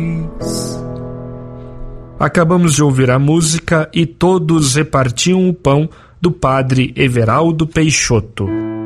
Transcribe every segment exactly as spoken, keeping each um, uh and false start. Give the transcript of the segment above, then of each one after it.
Acabamos de ouvir a música E Todos Repartiam o Pão, do padre Everaldo Peixoto.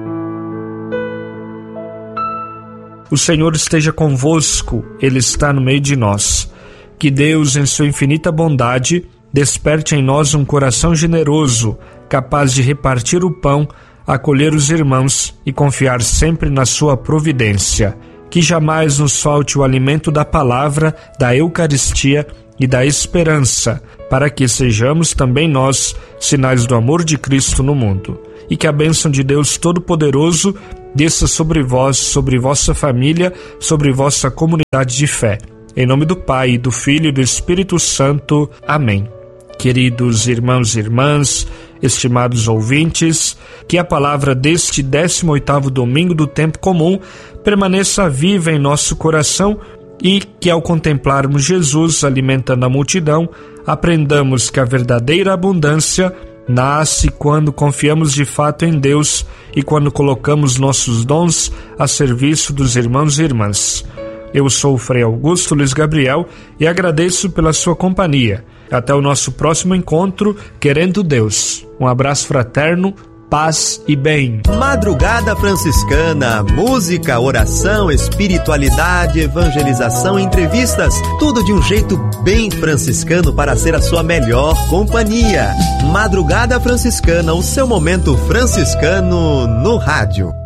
O Senhor esteja convosco, Ele está no meio de nós. Que Deus, em sua infinita bondade, desperte em nós um coração generoso, capaz de repartir o pão, acolher os irmãos e confiar sempre na sua providência. Que jamais nos falte o alimento da palavra, da Eucaristia e da esperança, para que sejamos também nós sinais do amor de Cristo no mundo. E que a bênção de Deus Todo-Poderoso desça sobre vós, sobre vossa família, sobre vossa comunidade de fé. Em nome do Pai, do Filho e do Espírito Santo. Amém. Queridos irmãos e irmãs, estimados ouvintes, que a palavra deste décimo oitavo domingo do tempo comum permaneça viva em nosso coração e que, ao contemplarmos Jesus alimentando a multidão, aprendamos que a verdadeira abundância nasce quando confiamos de fato em Deus e quando colocamos nossos dons a serviço dos irmãos e irmãs. Eu sou o Frei Augusto Luiz Gabriel e agradeço pela sua companhia. Até o nosso próximo encontro, querendo Deus. Um abraço fraterno, paz e bem. Madrugada Franciscana, música, oração, espiritualidade, evangelização, entrevistas, tudo de um jeito bem franciscano para ser a sua melhor companhia. Madrugada Franciscana, o seu momento franciscano no rádio.